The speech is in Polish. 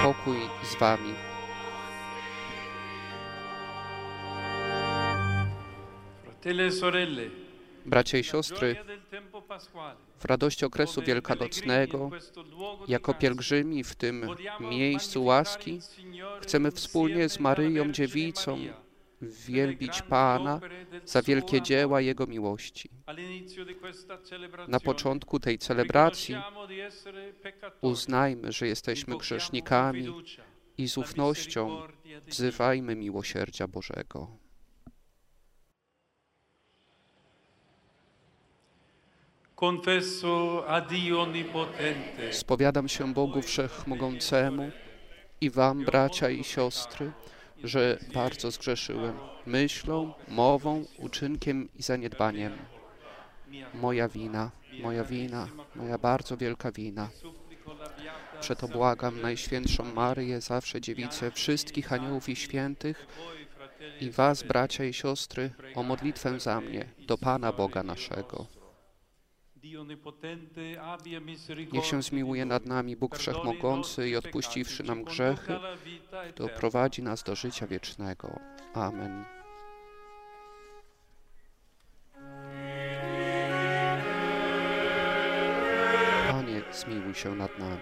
Pokój z wami. Bracia i siostry, w radości okresu wielkanocnego, jako pielgrzymi w tym miejscu łaski, chcemy wspólnie z Maryją Dziewicą wielbić Pana za wielkie dzieła Jego miłości. Na początku tej celebracji uznajmy, że jesteśmy grzesznikami i z ufnością wzywajmy miłosierdzia Bożego. Spowiadam się Bogu Wszechmogącemu i wam, bracia i siostry, że bardzo zgrzeszyłem myślą, mową, uczynkiem i zaniedbaniem. Moja wina, moja bardzo wielka wina. Przeto błagam Najświętszą Maryję, zawsze Dziewicę, wszystkich aniołów i świętych i was, bracia i siostry, o modlitwę za mnie do Pana Boga naszego. Niech się zmiłuje nad nami Bóg Wszechmogący i odpuściwszy nam grzechy, doprowadzi nas do życia wiecznego. Amen. Panie, zmiłuj się nad nami.